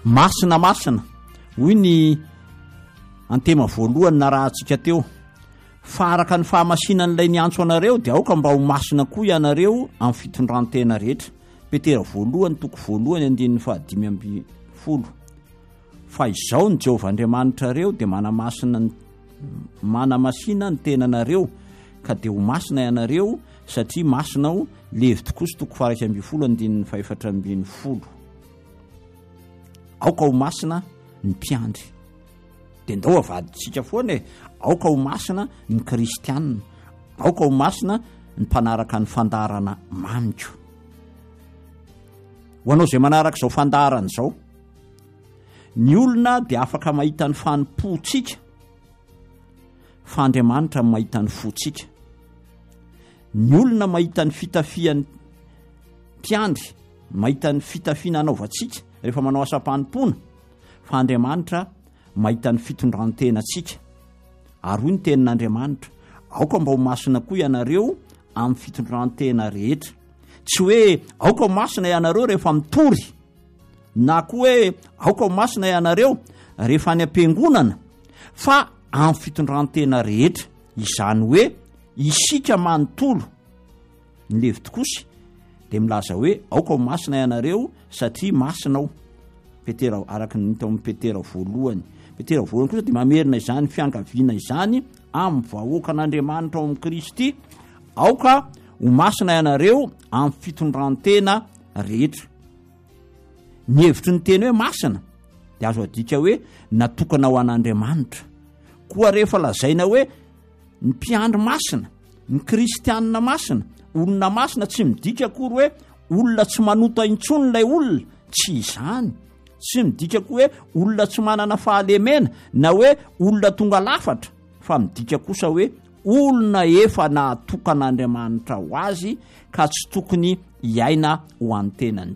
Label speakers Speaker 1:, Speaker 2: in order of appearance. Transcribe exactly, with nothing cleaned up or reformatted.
Speaker 1: masina masina hoy ny antema voalohany na raha antsika teo fa araka ny fahamasinan'ilay ny antso anareo dia aoka mba ho masina koa ianareo amin'ny fitondrantena rehetra. Petera voalohany toko voalohany andininy fahadimy amby folo. Fa izao ny Jehovah reo dia manamasina manamasina ny tenanareo ka dia ho masina ianareo satria masina ho levy tokoa sy toko faraika amby folo andininy faefatra ambiny folo. Aoka ho masina ny mpiandry dia ndao avaditsika foana e. Aoka ho masina ny kristianina, aoka ho masina ny mpanaraka ny fandarana mamiko. Ho anao izay manaraka izao fandarana izao, ny olona dia afaka mahita ny fanompoantsika fa Andriamanitra mahita ny fontsika. Ny olona mahita ny fitafian'ny mpiandry, mahita ny fitafiana anaovantsika rehefa manao asa-panompona, fa Andriamanitra mahita ny fitondrantenantsika. Ary hoy ny tenin'Andriamanitra, aoka mba ho masina koa ianareo amin'ny fitondrantena rehetra. Tsy hoe aoka ho masina ianareo rehefa mitory, na koa hoe aoka ho masina ianareo rehefa any am-piangonana, fa amin'ny fitondrantena rehetra. Izany hoe isika manontolo. Ny levy tokosy dia milaza hoe aoka ho masina ianareo satria masina ao. Petera araka ny tao amin'ny Petera voalohany. Petera voalohany kosa dia mamerina izany fiangaviana izany amin'ny vahoaka an'Andriamanitra ao amin'ny Kristy. Aoka ho masina ianareo amin'ny fitondrantena rehetra. Ny hevitry ny teny hoe masina dia azo adika hoe natokana ho an'Andriamanitra. Koa rehefa lazaina hoe ny mpiandry masina, ny kristianina masina, olona masina, tsy midika akory hoe olona tsy manota intsony ilay olona, tsy izany. Tsy midika koa hoe olona tsy manana fahalemena na hoe olona tonga lafatra, fa midika kosa hoe olona efa nahatokan'Andriamanitra ho azy ka tsy tokony hiaina ho an'ny tenany